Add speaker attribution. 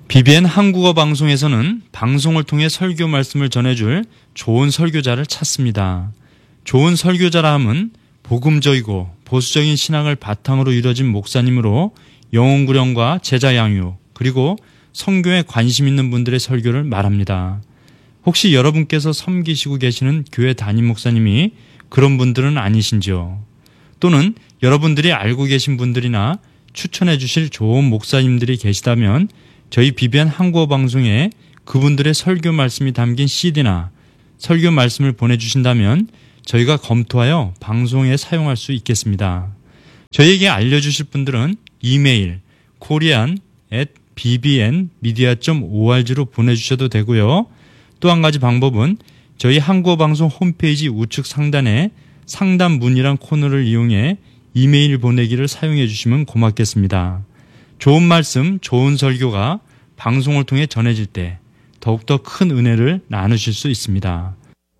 Speaker 1: BBN 한국어 방송에서는 방송을 통해 설교 말씀을 전해줄 좋은 설교자를 찾습니다. 좋은 설교자라 함은 복음적이고 보수적인 신앙을 바탕으로 이루어진 목사님으로 영혼 구령과 제자 양육, 그리고 선교에 관심 있는 분들의 설교를 말합니다. 혹시 여러분께서 섬기시고 계시는 교회 담임 목사님이 그런 분들은 아니신지요? 또는 여러분들이 알고 계신 분들이나 추천해 주실 좋은 목사님들이 계시다면 저희 BBN 한국어 방송에 그분들의 설교 말씀이 담긴 CD나 설교 말씀을 보내주신다면 저희가 검토하여 방송에 사용할 수 있겠습니다. 저희에게 알려주실 분들은 이메일 korean@bbnmedia.org로 보내주셔도 되고요. 또 한 가지 방법은 저희 한국어 방송 홈페이지 우측 상단에 상담 문의란 코너를 이용해 이메일 보내기를 사용해 주시면 고맙겠습니다. 좋은 말씀, 좋은 설교가 방송을 통해 전해질 때 더욱더 큰 은혜를 나누실 수 있습니다.